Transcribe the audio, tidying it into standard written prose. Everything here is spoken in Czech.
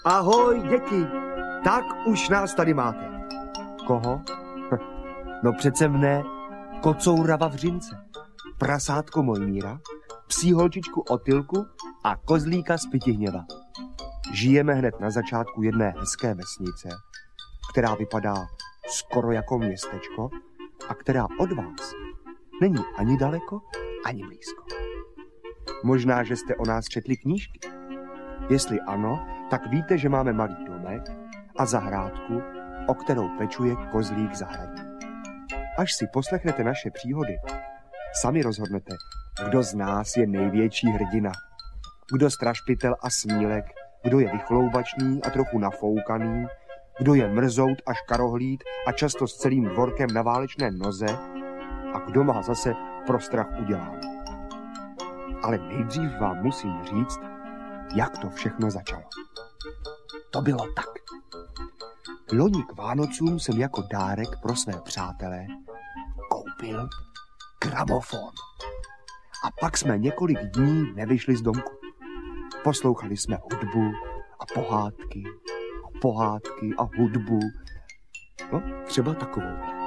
Ahoj, děti, tak už nás tady máte. Koho? No přece mne, kocoura Vavřince, prasátko Mojmíra, psí holčičku Otylku a kozlíka z Pitihněva. Žijeme hned na začátku jedné hezké vesnice, která vypadá skoro jako městečko a která od vás není ani daleko, ani blízko. Možná, že jste o nás četli knížky. Jestli ano, tak víte, že máme malý domek a zahrádku, o kterou pečuje kozlík zahradník. Až si poslechnete naše příhody, sami rozhodnete, kdo z nás je největší hrdina. Kdo strašpitel a smílek, kdo je vychloubačný a trochu nafoukaný, kdo je mrzout a škarohlíd a často s celým dvorkem na válečné noze a kdo má zase pro strach uděláno. Ale nejdřív vám musím říct, jak to všechno začalo. To bylo tak. Loni k Vánocům jsem jako dárek pro své přátelé koupil gramofon. A pak jsme několik dní nevyšli z domku. Poslouchali jsme hudbu a pohádky a hudbu. No, třeba takovou.